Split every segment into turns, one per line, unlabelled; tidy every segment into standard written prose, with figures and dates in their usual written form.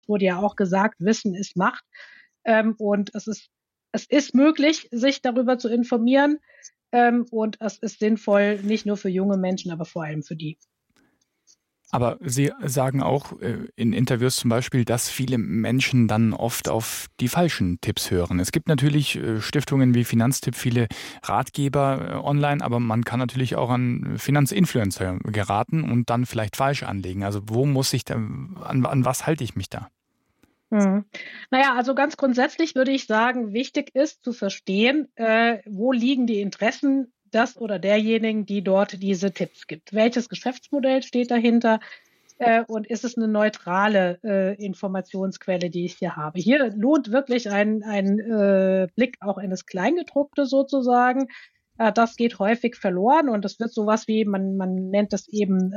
wurde ja auch gesagt, Wissen ist Macht. Und es ist möglich, sich darüber zu informieren. Und es ist sinnvoll, nicht nur für junge Menschen, aber vor allem für die.
Aber Sie sagen auch in Interviews zum Beispiel, dass viele Menschen dann oft auf die falschen Tipps hören. Es gibt natürlich Stiftungen wie Finanztipp, viele Ratgeber online, aber man kann natürlich auch an Finanzinfluencer geraten und dann vielleicht falsch anlegen. Also wo muss ich da, an was halte ich mich da?
Naja, also ganz grundsätzlich würde ich sagen, wichtig ist zu verstehen, wo liegen die Interessen des oder derjenigen, die dort diese Tipps gibt. Welches Geschäftsmodell steht dahinter? Und ist es eine neutrale Informationsquelle, die ich hier habe? Hier lohnt wirklich ein Blick auch in das Kleingedruckte sozusagen. Das geht häufig verloren und es wird sowas wie, man nennt das eben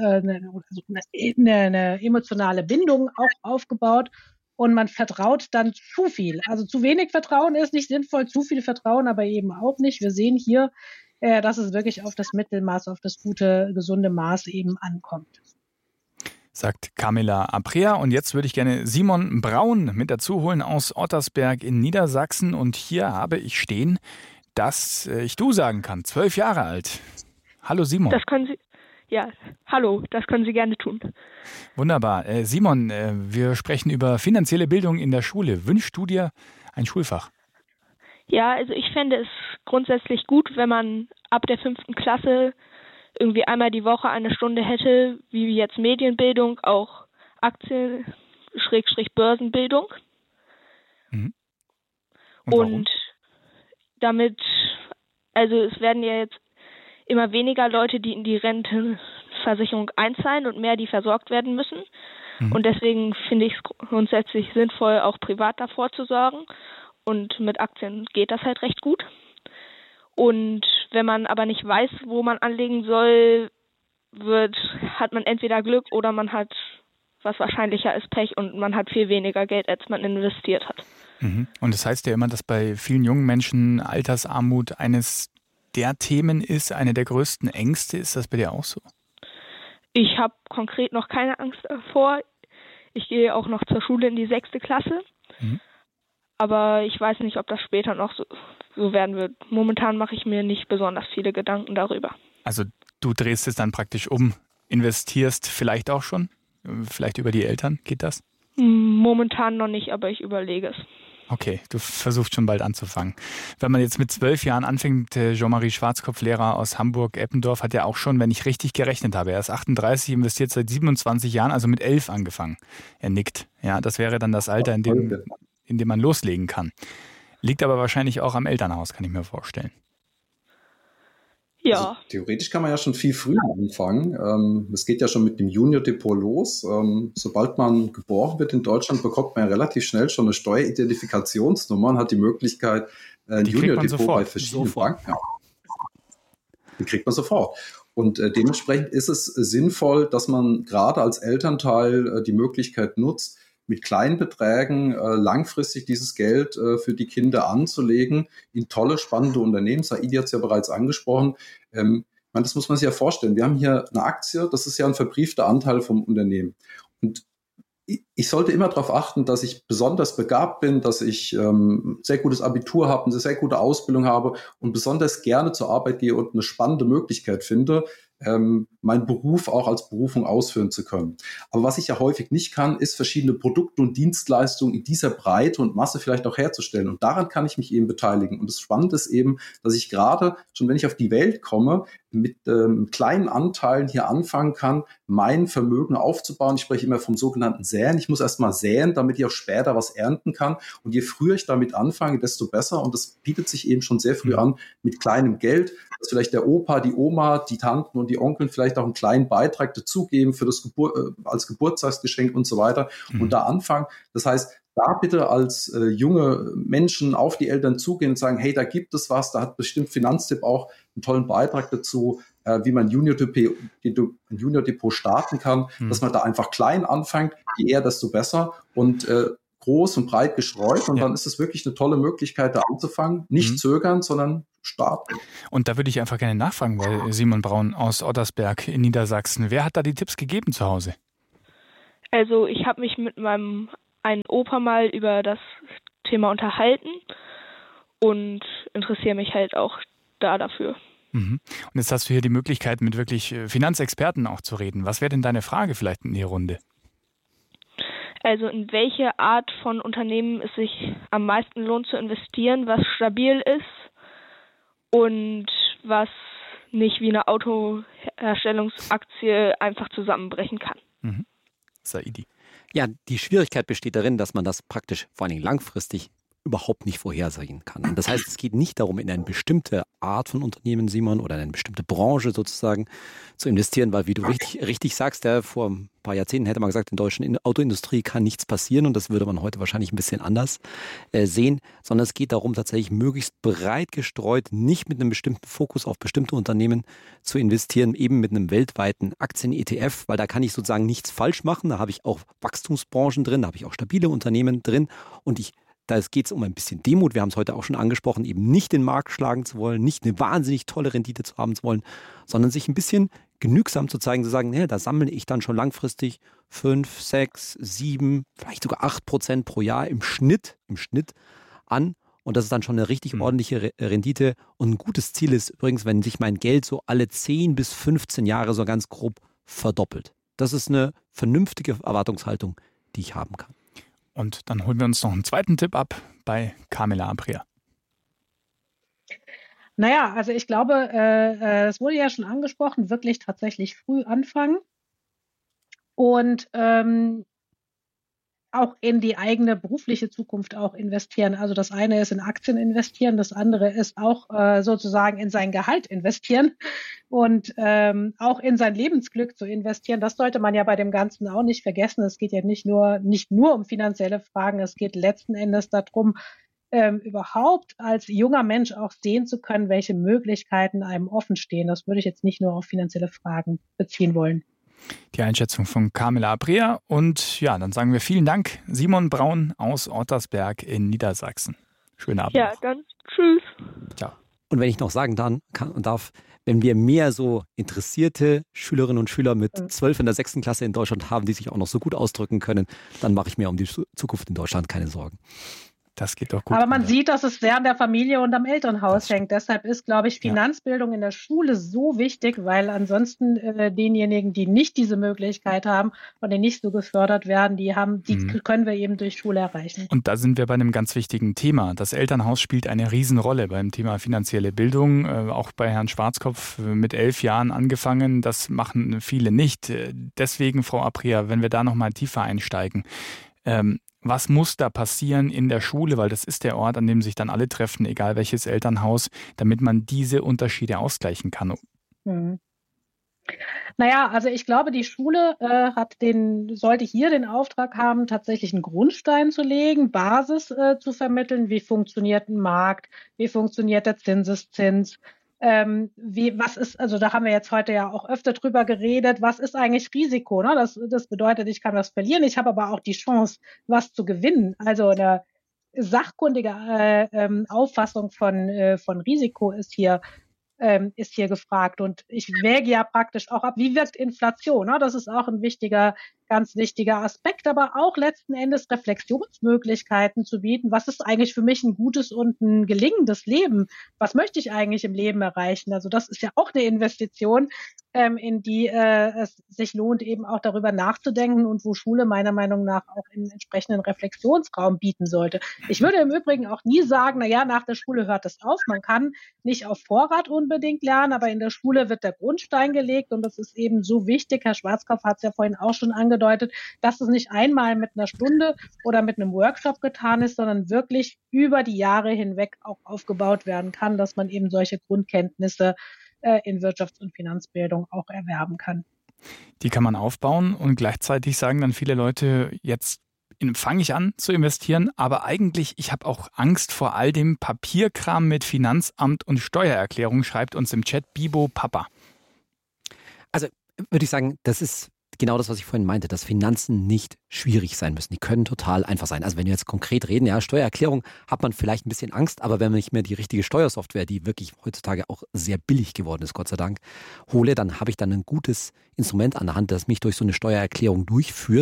eine emotionale Bindung auch aufgebaut. Und man vertraut dann zu viel. Also zu wenig Vertrauen ist nicht sinnvoll, zu viel Vertrauen aber eben auch nicht. Wir sehen hier, dass es wirklich auf das Mittelmaß, auf das gute, gesunde Maß eben ankommt.
Sagt Camilla Aprea. Und jetzt würde ich gerne Simon Braun mit dazu holen aus Ottersberg in Niedersachsen. Und hier habe ich stehen, dass ich du sagen kann. 12 Jahre alt. Hallo Simon.
Das können Sie. Ja, hallo, das können Sie gerne tun.
Wunderbar. Simon, wir sprechen über finanzielle Bildung in der Schule. Wünschst du dir ein Schulfach?
Ja, also ich fände es grundsätzlich gut, wenn man ab der 5. Klasse irgendwie einmal die Woche eine Stunde hätte, wie jetzt Medienbildung, auch Aktien-Börsenbildung.
Mhm.
Und damit, also es werden ja jetzt immer weniger Leute, die in die Rentenversicherung einzahlen und mehr, die versorgt werden müssen. Und deswegen finde ich es grundsätzlich sinnvoll, auch privat davor zu sorgen. Und mit Aktien geht das halt recht gut. Und wenn man aber nicht weiß, wo man anlegen soll, hat man entweder Glück oder man hat, was wahrscheinlicher ist, Pech und man hat viel weniger Geld, als man investiert hat.
Und das heißt ja immer, dass bei vielen jungen Menschen Altersarmut eines der Themen ist, eine der größten Ängste. Ist das bei dir auch so?
Ich habe konkret noch keine Angst davor. Ich gehe auch noch zur Schule in die 6. Klasse. Aber ich weiß nicht, ob das später noch so werden wird. Momentan mache ich mir nicht besonders viele Gedanken darüber.
Also du drehst es dann praktisch um, investierst vielleicht auch schon? Vielleicht über die Eltern, geht das?
Momentan noch nicht, aber ich überlege es.
Okay, du versuchst schon bald anzufangen. Wenn man jetzt mit 12 Jahren anfängt, Jean-Marie Schwarzkopf, Lehrer aus Hamburg-Eppendorf, hat ja auch schon, wenn ich richtig gerechnet habe, er ist 38, investiert seit 27 Jahren, also mit 11 angefangen. Er nickt. Ja, das wäre dann das Alter, in dem man loslegen kann. Liegt aber wahrscheinlich auch am Elternhaus, kann ich mir vorstellen.
Ja.
Also, theoretisch kann man ja schon viel früher anfangen. Es geht ja schon mit dem Junior-Depot los. Sobald man geboren wird in Deutschland, bekommt man ja relativ schnell schon eine Steueridentifikationsnummer und hat die Möglichkeit, ein Junior-Depot bei verschiedenen Banken. Ja. Die kriegt man sofort. Und dementsprechend ist es sinnvoll, dass man gerade als Elternteil die Möglichkeit nutzt, mit kleinen Beträgen langfristig dieses Geld für die Kinder anzulegen in tolle, spannende Unternehmen. Saidi hat es ja bereits angesprochen. Das muss man sich ja vorstellen. Wir haben hier eine Aktie, das ist ja ein verbriefter Anteil vom Unternehmen. Und ich sollte immer darauf achten, dass ich besonders begabt bin, dass ich sehr gutes Abitur habe, eine sehr gute Ausbildung habe und besonders gerne zur Arbeit gehe und eine spannende Möglichkeit finde, meinen Beruf auch als Berufung ausführen zu können. Aber was ich ja häufig nicht kann, ist verschiedene Produkte und Dienstleistungen in dieser Breite und Masse vielleicht auch herzustellen. Und daran kann ich mich eben beteiligen. Und das Spannende ist eben, dass ich gerade, schon wenn ich auf die Welt komme, mit kleinen Anteilen hier anfangen kann, mein Vermögen aufzubauen. Ich spreche immer vom sogenannten Säen. Ich muss erst mal säen, damit ich auch später was ernten kann. Und je früher ich damit anfange, desto besser. Und das bietet sich eben schon sehr früh an mit kleinem Geld, dass vielleicht der Opa, die Oma, die Tanten und die Onkeln vielleicht auch einen kleinen Beitrag dazugeben für das als Geburtstagsgeschenk und so weiter. Und da anfangen. Das heißt, da bitte als junge Menschen auf die Eltern zugehen und sagen, hey, da gibt es was, da hat bestimmt Finanztipp auch einen tollen Beitrag dazu, wie man ein Junior-Depot starten kann, dass man da einfach klein anfängt, je eher, desto besser und groß und breit gestreut und dann ist es wirklich eine tolle Möglichkeit, da anzufangen, nicht zögern, sondern starten.
Und da würde ich einfach gerne nachfragen, weil Simon Braun aus Ottersberg in Niedersachsen, wer hat da die Tipps gegeben zu Hause?
Also ich habe mich mit meinem einen Opa mal über das Thema unterhalten und interessiere mich halt auch dafür.
Und jetzt hast du hier die Möglichkeit, mit wirklich Finanzexperten auch zu reden. Was wäre denn deine Frage vielleicht in die Runde?
Also in welche Art von Unternehmen es sich am meisten lohnt zu investieren, was stabil ist und was nicht wie eine Autoherstellungsaktie einfach zusammenbrechen kann.
Saidi.
Ja, die Schwierigkeit besteht darin, dass man das praktisch vor allem langfristig überhaupt nicht vorhersehen kann. Und das heißt, es geht nicht darum, in eine bestimmte Art von Unternehmen, Simon, oder in eine bestimmte Branche sozusagen zu investieren, weil wie du richtig sagst, vor ein paar Jahrzehnten hätte man gesagt, in der deutschen Autoindustrie kann nichts passieren und das würde man heute wahrscheinlich ein bisschen anders sehen, sondern es geht darum, tatsächlich möglichst breit gestreut, nicht mit einem bestimmten Fokus auf bestimmte Unternehmen zu investieren, eben mit einem weltweiten Aktien-ETF, weil da kann ich sozusagen nichts falsch machen, da habe ich auch Wachstumsbranchen drin, da habe ich auch stabile Unternehmen drin und da geht es um ein bisschen Demut, wir haben es heute auch schon angesprochen, eben nicht den Markt schlagen zu wollen, nicht eine wahnsinnig tolle Rendite zu haben zu wollen, sondern sich ein bisschen genügsam zu zeigen, zu sagen, nee, da sammle ich dann schon langfristig 5, 6, 7, vielleicht sogar 8% pro Jahr im Schnitt an. Und das ist dann schon eine richtig ordentliche Rendite. Und ein gutes Ziel ist übrigens, wenn sich mein Geld so alle 10 bis 15 Jahre so ganz grob verdoppelt. Das ist eine vernünftige Erwartungshaltung, die ich haben kann.
Und dann holen wir uns noch einen zweiten Tipp ab bei Carmela Aprea.
Naja, also ich glaube, es wurde ja schon angesprochen, wirklich tatsächlich früh anfangen und auch in die eigene berufliche Zukunft auch investieren. Also das eine ist in Aktien investieren, das andere ist auch sozusagen in sein Gehalt investieren und auch in sein Lebensglück zu investieren. Das sollte man ja bei dem Ganzen auch nicht vergessen. Es geht ja nicht nur um finanzielle Fragen, es geht letzten Endes darum, überhaupt als junger Mensch auch sehen zu können, welche Möglichkeiten einem offen stehen. Das würde ich jetzt nicht nur auf finanzielle Fragen beziehen wollen.
Die Einschätzung von Carmela Aprea. Und ja, dann sagen wir vielen Dank, Simon Braun aus Ottersberg in Niedersachsen. Schönen Abend.
Ja, dann tschüss.
Ciao.
Und wenn ich noch sagen darf, wenn wir mehr so interessierte Schülerinnen und Schüler mit 12 in der 6. Klasse in Deutschland haben, die sich auch noch so gut ausdrücken können, dann mache ich mir um die Zukunft in Deutschland keine Sorgen.
Das geht doch gut.
Aber man sieht, dass es sehr an der Familie und am Elternhaus hängt. Deshalb ist, glaube ich, Finanzbildung in der Schule so wichtig, weil ansonsten denjenigen, die nicht diese Möglichkeit haben und die nicht so gefördert werden, die können wir eben durch Schule erreichen.
Und da sind wir bei einem ganz wichtigen Thema. Das Elternhaus spielt eine Riesenrolle beim Thema finanzielle Bildung. Auch bei Herrn Schwarzkopf mit 11 Jahren angefangen. Das machen viele nicht. Deswegen, Frau Aprea, wenn wir da nochmal tiefer einsteigen, was muss da passieren in der Schule, weil das ist der Ort, an dem sich dann alle treffen, egal welches Elternhaus, damit man diese Unterschiede ausgleichen kann?
Naja, also ich glaube, die Schule sollte hier den Auftrag haben, tatsächlich einen Grundstein zu legen, Basis zu vermitteln, wie funktioniert ein Markt, wie funktioniert der Zinseszins, also da haben wir jetzt heute ja auch öfter drüber geredet, was ist eigentlich Risiko? Ne? Das bedeutet, ich kann was verlieren, ich habe aber auch die Chance, was zu gewinnen. Also eine sachkundige Auffassung von Risiko ist hier gefragt. Und ich wäge ja praktisch auch ab, wie wirkt Inflation? Ne? Das ist auch ein ganz wichtiger Aspekt, aber auch letzten Endes Reflexionsmöglichkeiten zu bieten. Was ist eigentlich für mich ein gutes und ein gelingendes Leben? Was möchte ich eigentlich im Leben erreichen? Also das ist ja auch eine Investition, in die es sich lohnt, eben auch darüber nachzudenken und wo Schule meiner Meinung nach auch einen entsprechenden Reflexionsraum bieten sollte. Ich würde im Übrigen auch nie sagen, nach der Schule hört es auf. Man kann nicht auf Vorrat unbedingt lernen, aber in der Schule wird der Grundstein gelegt und das ist eben so wichtig. Herr Schwarzkopf hat es ja vorhin auch schon angedeutet, dass es nicht einmal mit einer Stunde oder mit einem Workshop getan ist, sondern wirklich über die Jahre hinweg auch aufgebaut werden kann, dass man eben solche Grundkenntnisse in Wirtschafts- und Finanzbildung auch erwerben kann.
Die kann man aufbauen und gleichzeitig sagen dann viele Leute, jetzt fange ich an zu investieren, aber eigentlich, ich habe auch Angst vor all dem Papierkram mit Finanzamt und Steuererklärung, schreibt uns im Chat Bibo Papa.
Also würde ich sagen, das ist genau das, was ich vorhin meinte, dass Finanzen nicht schwierig sein müssen. Die können total einfach sein. Also wenn wir jetzt konkret reden, Steuererklärung, hat man vielleicht ein bisschen Angst, aber wenn man nicht mehr die richtige Steuersoftware, die wirklich heutzutage auch sehr billig geworden ist, Gott sei Dank, hole, dann habe ich dann ein gutes Instrument an der Hand, das mich durch so eine Steuererklärung durchführt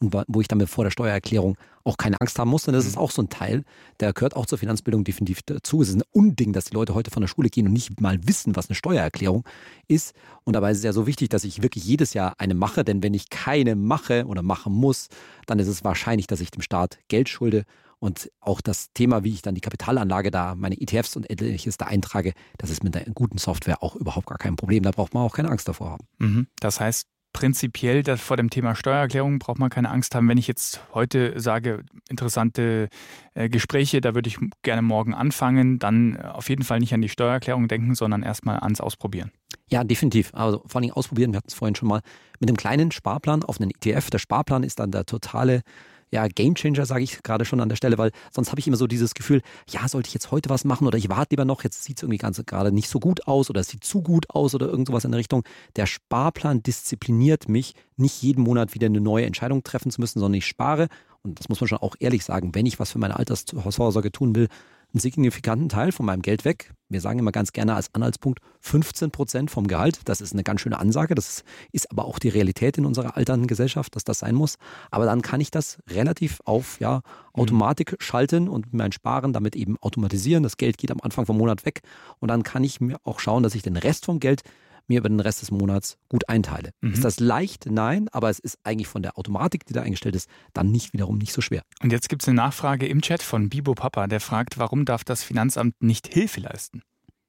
und wo ich dann vor der Steuererklärung auch keine Angst haben muss. Und das ist auch so ein Teil, der gehört auch zur Finanzbildung definitiv dazu. Es ist ein Unding, dass die Leute heute von der Schule gehen und nicht mal wissen, was eine Steuererklärung ist. Und dabei ist es ja so wichtig, dass ich wirklich jedes Jahr eine mache, denn wenn ich keine mache oder machen muss, dann ist es wahrscheinlich, dass ich dem Staat Geld schulde. Und auch das Thema, wie ich dann die Kapitalanlage da, meine ETFs und ähnliches da eintrage, das ist mit einer guten Software auch überhaupt gar kein Problem. Da braucht man auch keine Angst davor haben.
Das heißt, prinzipiell vor dem Thema Steuererklärung braucht man keine Angst haben. Wenn ich jetzt heute sage, interessante Gespräche, da würde ich gerne morgen anfangen, dann auf jeden Fall nicht an die Steuererklärung denken, sondern erstmal ans Ausprobieren.
Ja, definitiv. Also vor allem ausprobieren, wir hatten es vorhin schon mal, mit einem kleinen Sparplan auf einen ETF. Der Sparplan ist dann der totale Gamechanger, sage ich gerade schon an der Stelle, weil sonst habe ich immer so dieses Gefühl, ja, sollte ich jetzt heute was machen oder ich warte lieber noch, jetzt sieht es irgendwie gerade nicht so gut aus oder es sieht zu gut aus oder irgend sowas in der Richtung. Der Sparplan diszipliniert mich, nicht jeden Monat wieder eine neue Entscheidung treffen zu müssen, sondern ich spare, und das muss man schon auch ehrlich sagen, wenn ich was für meine Altersvorsorge tun will, einen signifikanten Teil von meinem Geld weg. Wir sagen immer ganz gerne als Anhaltspunkt 15% vom Gehalt. Das ist eine ganz schöne Ansage. Das ist aber auch die Realität in unserer alternden Gesellschaft, dass das sein muss. Aber dann kann ich das relativ auf Automatik schalten und mein Sparen damit eben automatisieren. Das Geld geht am Anfang vom Monat weg und dann kann ich mir auch schauen, dass ich den Rest vom Geld mir über den Rest des Monats gut einteile. Ist das leicht? Nein, aber es ist eigentlich von der Automatik, die da eingestellt ist, dann wiederum nicht so schwer.
Und jetzt gibt es eine Nachfrage im Chat von Bibo Papa, der fragt, warum darf das Finanzamt nicht Hilfe leisten?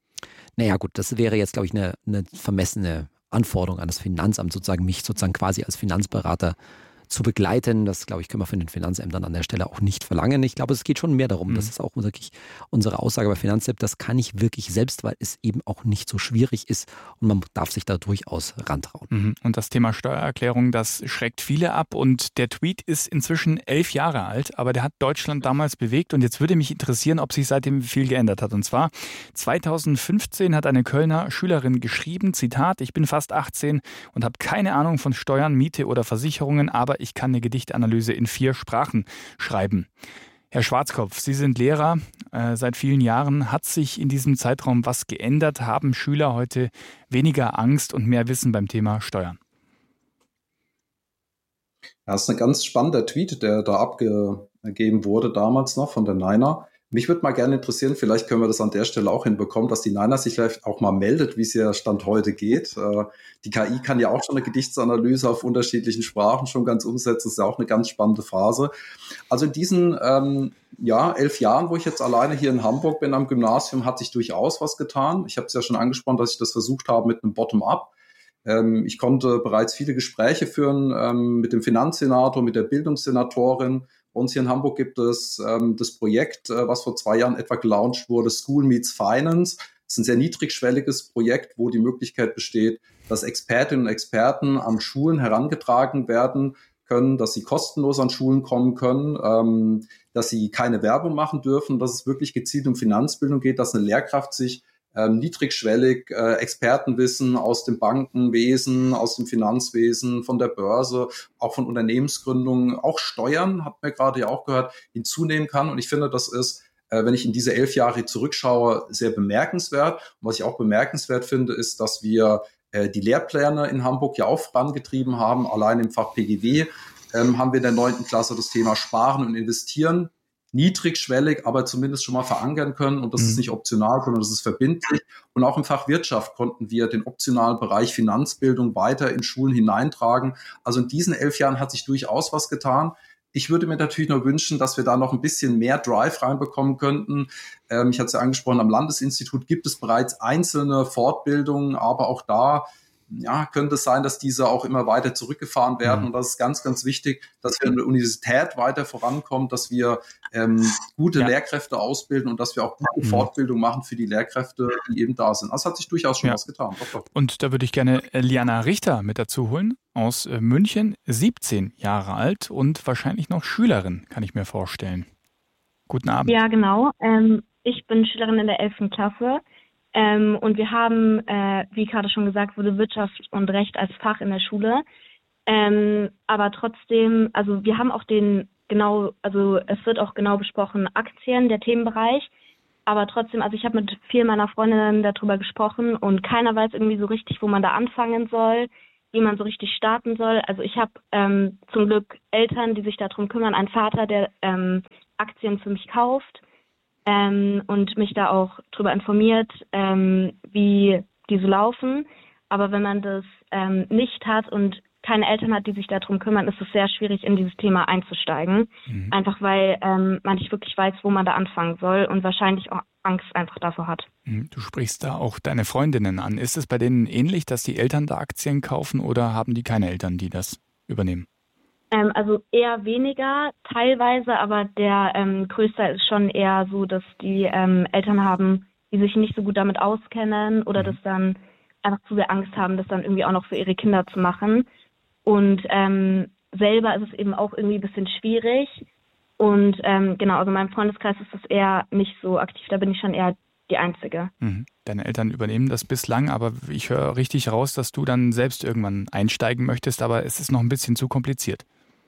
Naja gut, das wäre jetzt, glaube ich, eine vermessene Anforderung an das Finanzamt, mich quasi als Finanzberater zu begleiten. Das, glaube ich, können wir von den Finanzämtern an der Stelle auch nicht verlangen. Ich glaube, es geht schon mehr darum. Das ist auch wirklich unsere Aussage bei Finanztipp. Das kann ich wirklich selbst, weil es eben auch nicht so schwierig ist und man darf sich da durchaus rantrauen.
Und das Thema Steuererklärung, das schreckt viele ab und der Tweet ist inzwischen 11 Jahre alt, aber der hat Deutschland damals bewegt und jetzt würde mich interessieren, ob sich seitdem viel geändert hat. Und zwar 2015 hat eine Kölner Schülerin geschrieben, Zitat, ich bin fast 18 und habe keine Ahnung von Steuern, Miete oder Versicherungen, aber ich kann eine Gedichtanalyse in 4 Sprachen schreiben. Herr Schwarzkopf, Sie sind Lehrer seit vielen Jahren. Hat sich in diesem Zeitraum was geändert? Haben Schüler heute weniger Angst und mehr Wissen beim Thema Steuern?
Ja, das ist ein ganz spannender Tweet, der da abgegeben wurde damals noch von der Niner. Mich würde mal gerne interessieren, vielleicht können wir das an der Stelle auch hinbekommen, dass die Niner sich vielleicht auch mal meldet, wie es ja Stand heute geht. Die KI kann ja auch schon eine Gedichtsanalyse auf unterschiedlichen Sprachen schon ganz umsetzen. Das ist ja auch eine ganz spannende Phase. Also in diesen 11 Jahren, wo ich jetzt alleine hier in Hamburg bin am Gymnasium, hat sich durchaus was getan. Ich habe es ja schon angesprochen, dass ich das versucht habe mit einem Bottom-up. Ich konnte bereits viele Gespräche führen mit dem Finanzsenator, mit der Bildungssenatorin. Bei uns hier in Hamburg gibt es das Projekt, was vor 2 Jahren etwa gelauncht wurde, School Meets Finance. Das ist ein sehr niedrigschwelliges Projekt, wo die Möglichkeit besteht, dass Expertinnen und Experten an Schulen herangetragen werden können, dass sie kostenlos an Schulen kommen können, dass sie keine Werbung machen dürfen, dass es wirklich gezielt um Finanzbildung geht, dass eine Lehrkraft sich niedrigschwellig Expertenwissen aus dem Bankenwesen, aus dem Finanzwesen, von der Börse, auch von Unternehmensgründungen, auch Steuern, hat man gerade ja auch gehört, hinzunehmen kann. Und ich finde, das ist, wenn ich in diese 11 Jahre zurückschaue, sehr bemerkenswert. Und was ich auch bemerkenswert finde, ist, dass wir die Lehrpläne in Hamburg ja auch vorangetrieben haben. Allein im Fach PGW haben wir in der 9. Klasse das Thema Sparen und Investieren niedrigschwellig, aber zumindest schon mal verankern können. Und das ist nicht optional, sondern das ist verbindlich. Und auch im Fach Wirtschaft konnten wir den optionalen Bereich Finanzbildung weiter in Schulen hineintragen. Also in diesen 11 Jahren hat sich durchaus was getan. Ich würde mir natürlich nur wünschen, dass wir da noch ein bisschen mehr Drive reinbekommen könnten. Ich hatte es ja angesprochen, am Landesinstitut gibt es bereits einzelne Fortbildungen, aber auch da könnte es sein, dass diese auch immer weiter zurückgefahren werden. Und das ist ganz, ganz wichtig, dass wir in der Universität weiter vorankommen, dass wir gute Lehrkräfte ausbilden und dass wir auch gute Fortbildung machen für die Lehrkräfte, die eben da sind. Also hat sich durchaus schon was getan. Doch.
Und da würde ich gerne Liana Richter mit dazu holen, aus München, 17 Jahre alt und wahrscheinlich noch Schülerin, kann ich mir vorstellen. Guten Abend.
Ja, genau. Ich bin Schülerin in der 11. Klasse. Und wir haben, wie gerade schon gesagt wurde, Wirtschaft und Recht als Fach in der Schule. Aber trotzdem, also wir haben auch es wird auch genau besprochen, Aktien, der Themenbereich. Aber trotzdem, also ich habe mit vielen meiner Freundinnen darüber gesprochen und keiner weiß irgendwie so richtig, wo man da anfangen soll. wie man so richtig starten soll. Also ich habe zum Glück Eltern, die sich darum kümmern, einen Vater, der Aktien für mich kauft und mich da auch darüber informiert, wie die so laufen. Aber wenn man das nicht hat und keine Eltern hat, die sich darum kümmern, ist es sehr schwierig, in dieses Thema einzusteigen. Einfach weil man nicht wirklich weiß, wo man da anfangen soll und wahrscheinlich auch Angst einfach davor hat.
Du sprichst da auch deine Freundinnen an. Ist es bei denen ähnlich, dass die Eltern da Aktien kaufen oder haben die keine Eltern, die das übernehmen?
Also eher weniger, teilweise, aber der Größteil ist schon eher so, dass die Eltern haben, die sich nicht so gut damit auskennen oder das dann einfach zu sehr Angst haben, das dann irgendwie auch noch für ihre Kinder zu machen. Und selber ist es eben auch irgendwie ein bisschen schwierig. Und genau, also in meinem Freundeskreis ist das eher nicht so aktiv. Da bin ich schon eher die Einzige.
Deine Eltern übernehmen das bislang, aber ich höre richtig raus, dass du dann selbst irgendwann einsteigen möchtest, aber es ist noch ein bisschen zu kompliziert.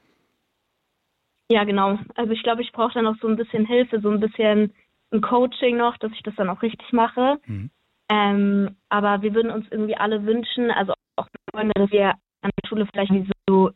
Ja, genau. Also ich glaube, ich brauche dann noch so ein bisschen Hilfe, so ein bisschen ein Coaching noch, dass ich das dann auch richtig mache. Aber wir würden uns irgendwie alle wünschen, also auch Freunde, dass wir an der Schule vielleicht wie so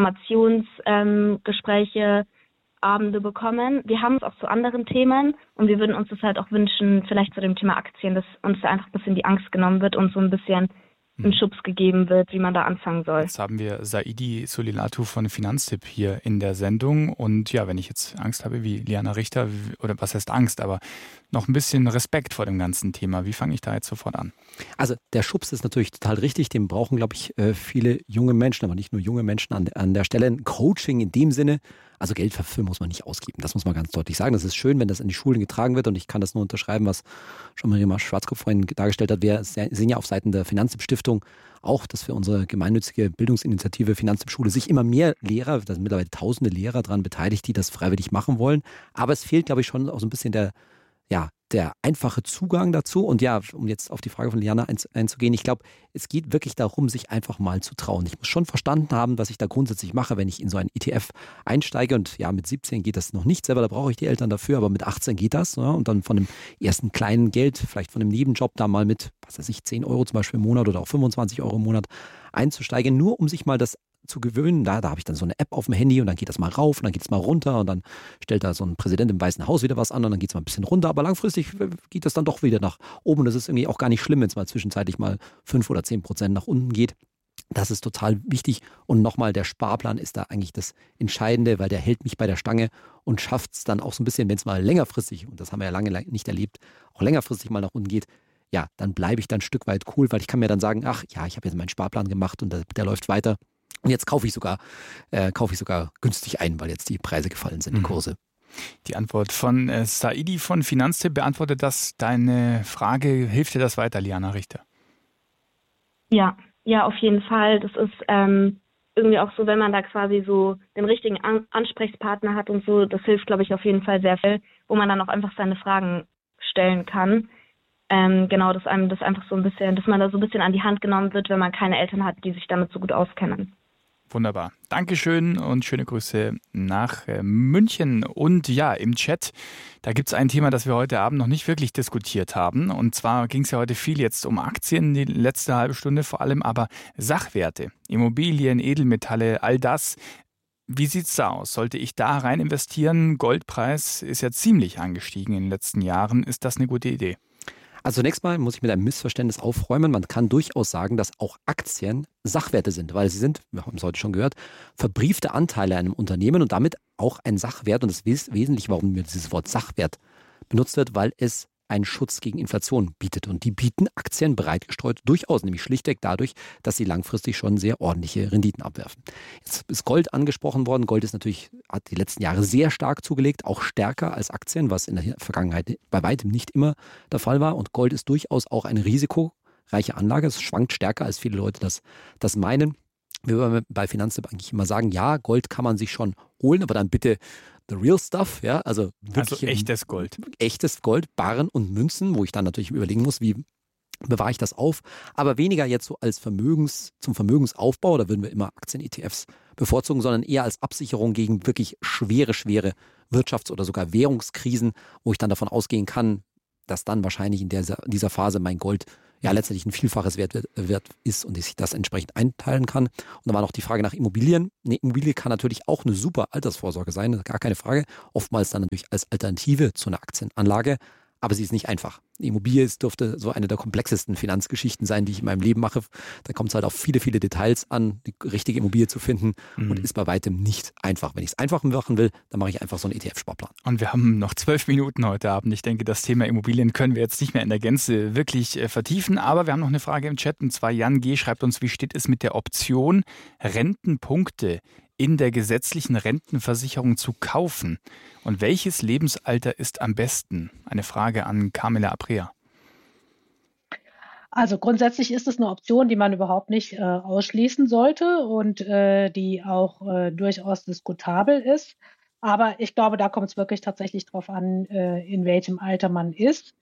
Informationsgespräche, Abende bekommen. Wir haben es auch zu anderen Themen und wir würden uns das halt auch wünschen, vielleicht zu dem Thema Aktien, dass uns da einfach ein bisschen die Angst genommen wird und so ein bisschen ein Schubs gegeben wird, wie man da anfangen soll.
Jetzt haben wir Saidi Solilatu von Finanztipp hier in der Sendung und ja, wenn ich jetzt Angst habe wie Liana Richter, oder was heißt Angst, aber noch ein bisschen Respekt vor dem ganzen Thema, wie fange ich da jetzt sofort an?
Also der Schubs ist natürlich total richtig, den brauchen, glaube ich, viele junge Menschen, aber nicht nur junge Menschen an der Stelle. Ein Coaching in dem Sinne, also Geld dafür muss man nicht ausgeben, das muss man ganz deutlich sagen. Das ist schön, wenn das in die Schulen getragen wird und ich kann das nur unterschreiben, was Jean-Marie Schwarzkopf vorhin dargestellt hat. Wir sehen ja auf Seiten der Finanztipp-Stiftung auch, dass für unsere gemeinnützige Bildungsinitiative Finanztipp-Schule sich immer mehr Lehrer, da sind mittlerweile tausende Lehrer daran beteiligt, die das freiwillig machen wollen. Aber es fehlt, glaube ich, schon auch so ein bisschen der einfache Zugang dazu. Und ja, um jetzt auf die Frage von Liana einzugehen, ich glaube, es geht wirklich darum, sich einfach mal zu trauen. Ich muss schon verstanden haben, was ich da grundsätzlich mache, wenn ich in so ein ETF einsteige. Und ja, mit 17 geht das noch nicht selber, da brauche ich die Eltern dafür, aber mit 18 geht das. Ja, und dann von dem ersten kleinen Geld, vielleicht von einem Nebenjob, da mal mit, 10 Euro zum Beispiel im Monat oder auch 25 Euro im Monat einzusteigen, nur um sich mal das zu gewöhnen. Da habe ich dann so eine App auf dem Handy und dann geht das mal rauf und dann geht es mal runter und dann stellt da so ein Präsident im Weißen Haus wieder was an und dann geht es mal ein bisschen runter, aber langfristig geht das dann doch wieder nach oben und das ist irgendwie auch gar nicht schlimm, wenn es mal zwischenzeitlich mal 5 oder 10% nach unten geht. Das ist total wichtig und nochmal, der Sparplan ist da eigentlich das Entscheidende, weil der hält mich bei der Stange und schafft es dann auch so ein bisschen, wenn es mal längerfristig, und das haben wir ja lange nicht erlebt, auch längerfristig mal nach unten geht, ja, dann bleibe ich dann ein Stück weit cool, weil ich kann mir dann sagen, ach ja, ich habe jetzt meinen Sparplan gemacht und der läuft weiter. Und jetzt kaufe ich sogar günstig ein, weil jetzt die Preise gefallen sind, die Kurse.
Die Antwort von Saidi von Finanztipp beantwortet das deine Frage. Hilft dir das weiter, Liana Richter?
Ja, auf jeden Fall. Das ist irgendwie auch so, wenn man da quasi so den richtigen Ansprechpartner hat und so, das hilft, glaube ich, auf jeden Fall sehr viel, wo man dann auch einfach seine Fragen stellen kann. Genau, dass einem das einfach so ein bisschen, dass man da so ein bisschen an die Hand genommen wird, wenn man keine Eltern hat, die sich damit so gut auskennen.
Wunderbar. Dankeschön und schöne Grüße nach München. Und ja, im Chat, da gibt es ein Thema, das wir heute Abend noch nicht wirklich diskutiert haben. Und zwar ging es ja heute viel jetzt um Aktien, die letzte halbe Stunde vor allem, aber Sachwerte, Immobilien, Edelmetalle, all das. Wie sieht's da aus? Sollte ich da rein investieren? Goldpreis ist ja ziemlich angestiegen in den letzten Jahren. Ist das eine gute Idee?
Also zunächst mal muss ich mit einem Missverständnis aufräumen. Man kann durchaus sagen, dass auch Aktien Sachwerte sind, weil sie sind, wir haben es heute schon gehört, verbriefte Anteile einem Unternehmen und damit auch ein Sachwert. Und das Wesentliche, warum mir dieses Wort Sachwert benutzt wird, weil es einen Schutz gegen Inflation bietet. Und die bieten Aktien breit gestreut durchaus, nämlich schlichtweg dadurch, dass sie langfristig schon sehr ordentliche Renditen abwerfen. Jetzt ist Gold angesprochen worden. Gold ist natürlich, hat die letzten Jahre sehr stark zugelegt, auch stärker als Aktien, was in der Vergangenheit bei weitem nicht immer der Fall war. Und Gold ist durchaus auch eine risikoreiche Anlage. Es schwankt stärker, als viele Leute das meinen. Wir würden bei Finanztipp eigentlich immer sagen, ja, Gold kann man sich schon holen, aber dann bitte the real stuff, ja, also wirklich
echtes Gold.
Echtes Gold, Barren und Münzen, wo ich dann natürlich überlegen muss, wie bewahre ich das auf, aber weniger jetzt so als zum Vermögensaufbau, da würden wir immer Aktien-ETFs bevorzugen, sondern eher als Absicherung gegen wirklich schwere Wirtschafts- oder sogar Währungskrisen, wo ich dann davon ausgehen kann, dass dann wahrscheinlich in dieser Phase mein Gold ja letztendlich ein Vielfaches wert ist und sich das entsprechend einteilen kann. Und dann war noch die Frage nach Immobilien. Eine Immobilie kann natürlich auch eine super Altersvorsorge sein, gar keine Frage. Oftmals dann natürlich als Alternative zu einer Aktienanlage, aber sie ist nicht einfach. Die Immobilie dürfte so eine der komplexesten Finanzgeschichten sein, die ich in meinem Leben mache. Da kommt es halt auf viele, viele Details an, die richtige Immobilie zu finden und ist bei weitem nicht einfach. Wenn ich es einfach machen will, dann mache ich einfach so einen ETF-Sparplan.
Und wir haben noch 12 Minuten heute Abend. Ich denke, das Thema Immobilien können wir jetzt nicht mehr in der Gänze wirklich vertiefen. Aber wir haben noch eine Frage im Chat, und zwar Jan G. schreibt uns, wie steht es mit der Option, Rentenpunkte in der gesetzlichen Rentenversicherung zu kaufen? Und welches Lebensalter ist am besten? Eine Frage an Carmela Aprea.
Also grundsätzlich ist es eine Option, die man überhaupt nicht ausschließen sollte und die auch durchaus diskutabel ist. Aber ich glaube, da kommt es wirklich tatsächlich drauf an, in welchem Alter man ist.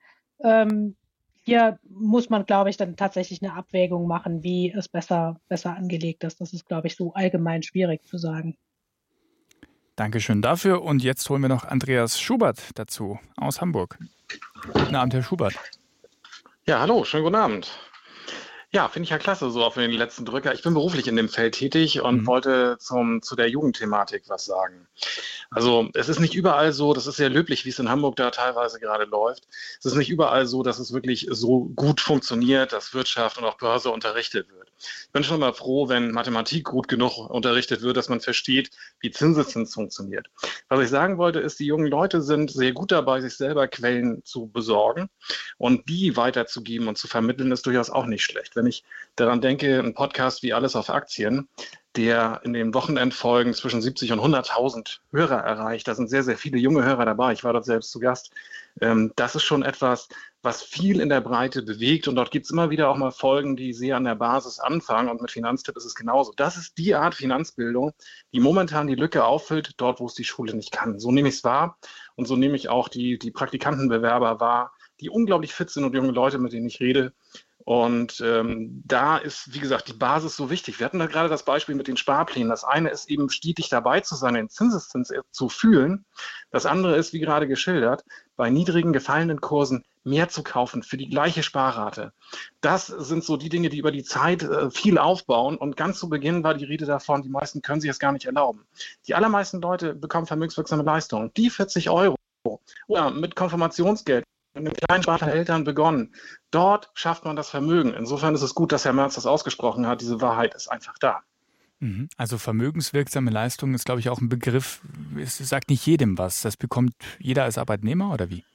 Hier muss man, glaube ich, dann tatsächlich eine Abwägung machen, wie es besser angelegt ist. Das ist, glaube ich, so allgemein schwierig zu sagen.
Dankeschön dafür. Und jetzt holen wir noch Andreas Schubert dazu aus Hamburg. Guten Abend, Herr Schubert.
Ja, hallo, schönen guten Abend. Ja, finde ich ja klasse, so auf den letzten Drücker. Ich bin beruflich in dem Feld tätig und wollte zu der Jugendthematik was sagen. Also es ist nicht überall so, das ist sehr löblich, wie es in Hamburg da teilweise gerade läuft. Es ist nicht überall so, dass es wirklich so gut funktioniert, dass Wirtschaft und auch Börse unterrichtet wird. Ich bin schon mal froh, wenn Mathematik gut genug unterrichtet wird, dass man versteht, wie Zinseszins funktioniert. Was ich sagen wollte, ist, die jungen Leute sind sehr gut dabei, sich selber Quellen zu besorgen und die weiterzugeben und zu vermitteln, ist durchaus auch nicht schlecht. Wenn ich daran denke, ein Podcast wie Alles auf Aktien, der in den Wochenendfolgen zwischen 70 und 100.000 Hörer erreicht. Da sind sehr, sehr viele junge Hörer dabei. Ich war dort selbst zu Gast. Das ist schon etwas, was viel in der Breite bewegt. Und dort gibt es immer wieder auch mal Folgen, die sehr an der Basis anfangen. Und mit Finanztipp ist es genauso. Das ist die Art Finanzbildung, die momentan die Lücke auffüllt, dort, wo es die Schule nicht kann. So nehme ich es wahr. Und so nehme ich auch die Praktikantenbewerber wahr, die unglaublich fit sind und junge Leute, mit denen ich rede. Und da ist, wie gesagt, die Basis so wichtig. Wir hatten da gerade das Beispiel mit den Sparplänen. Das eine ist eben stetig dabei zu sein, den Zinseszins zu fühlen. Das andere ist, wie gerade geschildert, bei niedrigen, gefallenen Kursen mehr zu kaufen für die gleiche Sparrate. Das sind so die Dinge, die über die Zeit viel aufbauen. Und ganz zu Beginn war die Rede davon, die meisten können sich es gar nicht erlauben. Die allermeisten Leute bekommen vermögenswirksame Leistungen. Die 40 € oder mit Konfirmationsgeld mit einem kleinen Sparplan der Eltern begonnen. Dort schafft man das Vermögen. Insofern ist es gut, dass Herr Merz das ausgesprochen hat. Diese Wahrheit ist einfach da.
Also vermögenswirksame Leistung ist, glaube ich, auch ein Begriff, es sagt nicht jedem was. Das bekommt jeder als Arbeitnehmer oder wie?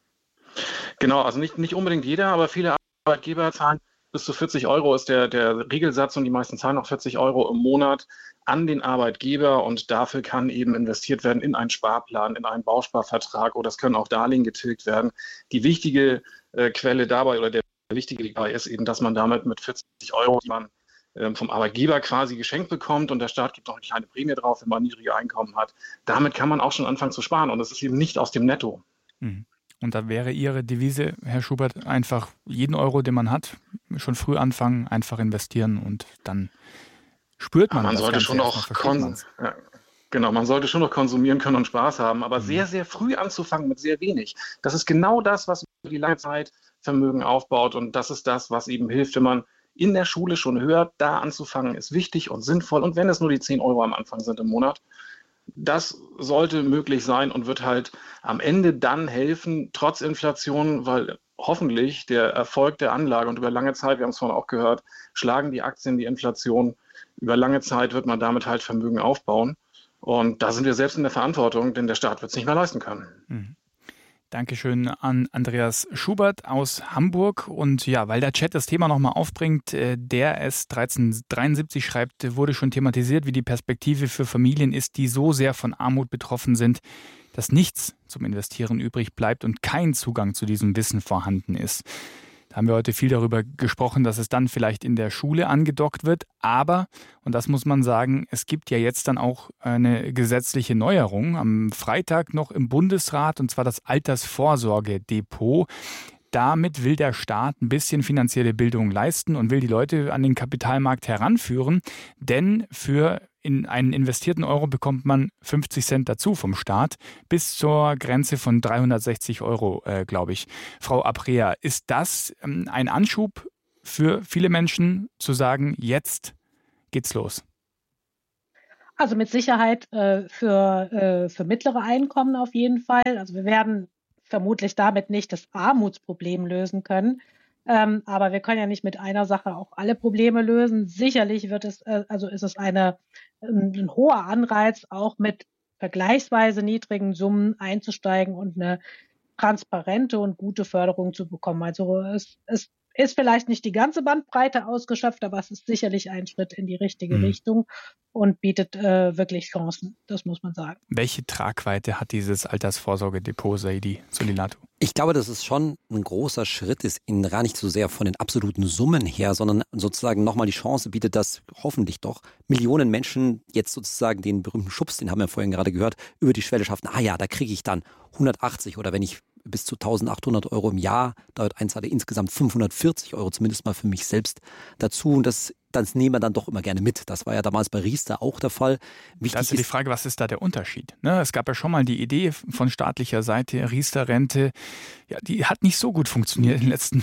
Genau, also nicht unbedingt jeder, aber viele Arbeitgeber zahlen bis zu 40 € ist der Regelsatz und die meisten zahlen noch 40 € im Monat an den Arbeitgeber und dafür kann eben investiert werden in einen Sparplan, in einen Bausparvertrag oder es können auch Darlehen getilgt werden. Die wichtige Quelle dabei oder der wichtige dabei ist eben, dass man damit mit 40 €, die man vom Arbeitgeber quasi geschenkt bekommt und der Staat gibt noch eine kleine Prämie drauf, wenn man niedrige Einkommen hat. Damit kann man auch schon anfangen zu sparen und das ist eben nicht aus dem Netto.
Und da wäre Ihre Devise, Herr Schubert, einfach jeden Euro, den man hat, schon früh anfangen, einfach investieren und dann spürt man,
man
das
sollte
Ganze
schon noch man sollte schon noch konsumieren können und Spaß haben, aber sehr, sehr früh anzufangen mit sehr wenig. Das ist genau das, was über die lange Zeit Vermögen aufbaut und das ist das, was eben hilft, wenn man in der Schule schon hört, da anzufangen, ist wichtig und sinnvoll und wenn es nur die 10 € am Anfang sind im Monat, das sollte möglich sein und wird halt am Ende dann helfen, trotz Inflation, weil hoffentlich der Erfolg der Anlage und über lange Zeit, wir haben es vorhin auch gehört, schlagen die Aktien die Inflation. Über lange Zeit wird man damit halt Vermögen aufbauen. Und da sind wir selbst in der Verantwortung, denn der Staat wird es nicht mehr leisten können.
Dankeschön an Andreas Schubert aus Hamburg. Und ja, weil der Chat das Thema nochmal aufbringt, der S1373 schreibt, wurde schon thematisiert, wie die Perspektive für Familien ist, die so sehr von Armut betroffen sind, dass nichts zum Investieren übrig bleibt und kein Zugang zu diesem Wissen vorhanden ist. Da haben wir heute viel darüber gesprochen, dass es dann vielleicht in der Schule angedockt wird. Aber, und das muss man sagen, es gibt ja jetzt dann auch eine gesetzliche Neuerung am Freitag noch im Bundesrat, und zwar das Altersvorsorgedepot. damit will der Staat ein bisschen finanzielle Bildung leisten und will die Leute an den Kapitalmarkt heranführen, denn für in einen investierten Euro bekommt man 50 Cent dazu vom Staat, bis zur Grenze von 360 Euro, glaube ich. Frau Aprea, ist das ein Anschub für viele Menschen zu sagen, jetzt geht's los?
Also mit Sicherheit für mittlere Einkommen auf jeden Fall. Also wir werden vermutlich damit nicht das Armutsproblem lösen können. Aber wir können ja nicht mit einer Sache auch alle Probleme lösen. Sicherlich ist es ein hoher Anreiz, auch mit vergleichsweise niedrigen Summen einzusteigen und eine transparente und gute Förderung zu bekommen. Also es ist vielleicht nicht die ganze Bandbreite ausgeschöpft, aber es ist sicherlich ein Schritt in die richtige Richtung und bietet wirklich Chancen, das muss man sagen.
Welche Tragweite hat dieses Altersvorsorgedepot, Saidi Solilatu?
Ich glaube, dass es schon ein großer Schritt ist, gar nicht so sehr von den absoluten Summen her, sondern sozusagen nochmal die Chance bietet, dass hoffentlich doch Millionen Menschen jetzt sozusagen den berühmten Schubs, den haben wir vorhin gerade gehört, über die Schwelle schaffen. Ah ja, da kriege ich dann 180 oder wenn ich bis zu 1.800 Euro im Jahr dort einzahle, insgesamt 540 Euro zumindest mal für mich selbst dazu. Und das nehmen wir dann doch immer gerne mit. Das war ja damals bei Riester auch der Fall.
Wichtig das ist ja die Frage, was ist da der Unterschied? Ne? Es gab ja schon mal die Idee von staatlicher Seite, Riester-Rente, ja, die hat nicht so gut funktioniert in den letzten